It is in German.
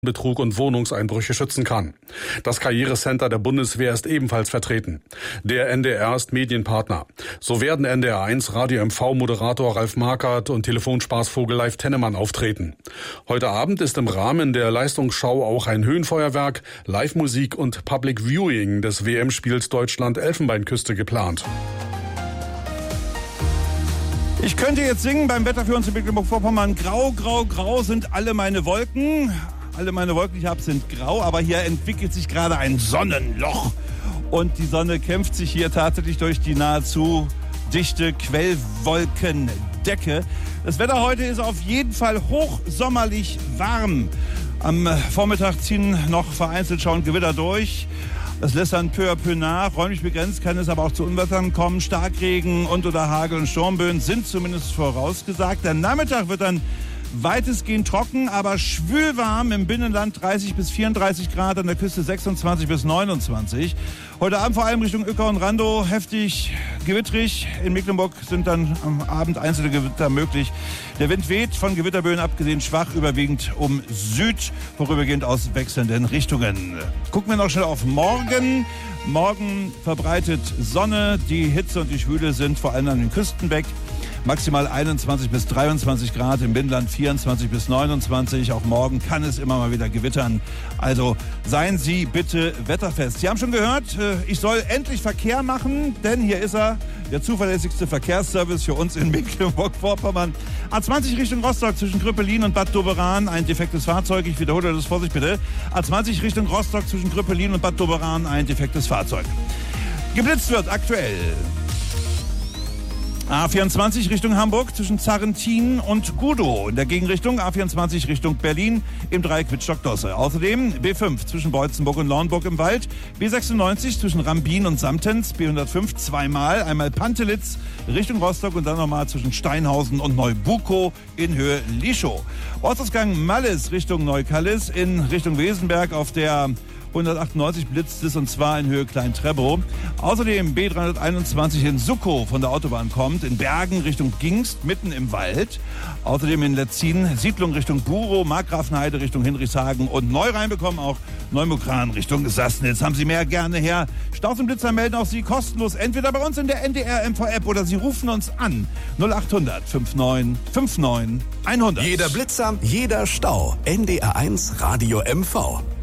Betrug und Wohnungseinbrüche schützen kann. Das Karrierecenter der Bundeswehr ist ebenfalls vertreten. Der NDR ist Medienpartner. So werden NDR1 Radio MV-Moderator Ralf Markert und Telefonspaßvogel Leif Tennemann auftreten. Heute Abend ist im Rahmen der Leistungsschau auch ein Höhenfeuerwerk, Live-Musik und Public Viewing des WM-Spiels Deutschland-Elfenbeinküste geplant. Ich könnte jetzt singen beim Wetter für uns in Mecklenburg-Vorpommern. Grau, grau, grau sind alle meine Wolken. Alle meine Wolken, die ich habe, sind grau, aber hier entwickelt sich gerade ein Sonnenloch. Und die Sonne kämpft sich hier tatsächlich durch die nahezu dichte Quellwolkendecke. Das Wetter heute ist auf jeden Fall hochsommerlich warm. Am Vormittag ziehen noch vereinzelt schon Gewitter durch. Das lässt dann peu à peu nach. Räumlich begrenzt kann es aber auch zu Unwettern kommen. Starkregen und oder Hagel und Sturmböen sind zumindest vorausgesagt. Der Nachmittag wird dann weitestgehend trocken, aber schwülwarm. Im Binnenland 30 bis 34 Grad, an der Küste 26 bis 29. Heute Abend vor allem Richtung Uecker und Randow heftig gewittrig. In Mecklenburg sind dann am Abend einzelne Gewitter möglich. Der Wind weht, von Gewitterböen abgesehen schwach, überwiegend um Süd, vorübergehend aus wechselnden Richtungen. Gucken wir noch schnell auf morgen. Morgen verbreitet Sonne. Die Hitze und die Schwüle sind vor allem an den Küsten weg. Maximal 21 bis 23 Grad, im Binnenland 24 bis 29. Auch morgen kann es immer mal wieder gewittern. Also seien Sie bitte wetterfest. Sie haben schon gehört, ich soll endlich Verkehr machen, denn hier ist er, der zuverlässigste Verkehrsservice für uns in Mecklenburg-Vorpommern. A20 Richtung Rostock zwischen Gröpelin und Bad Doberan, ein defektes Fahrzeug. Ich wiederhole das, Vorsicht bitte. A20 Richtung Rostock zwischen Gröpelin und Bad Doberan, ein defektes Fahrzeug. Geblitzt wird aktuell A24 Richtung Hamburg zwischen Zarrentin und Gudow. In der Gegenrichtung A24 Richtung Berlin im Dreieck Wittstock-Dosse. Außerdem B5 zwischen Beutzenburg und Lauenburg im Wald. B96 zwischen Rambin und Samtens. B105 zweimal. Einmal Pantelitz Richtung Rostock und dann nochmal zwischen Steinhausen und Neubukow in Höhe Lischow. Ortsausgang Mallis Richtung Neukallis in Richtung Wesenberg auf der 198 blitzt es, und zwar in Höhe Klein-Trebow. Außerdem B321 in Suckow von der Autobahn kommt, in Bergen Richtung Gingst, mitten im Wald. Außerdem in Letzin, Siedlung Richtung Burow, Markgrafenheide Richtung Hinrichshagen und neu reinbekommen auch Neumukran Richtung Sassnitz. Haben Sie mehr, gerne her. Staus und Blitzer melden auch Sie kostenlos, entweder bei uns in der NDR MV-App oder Sie rufen uns an 0800 59 59 100. Jeder Blitzer, jeder Stau. NDR1 Radio MV.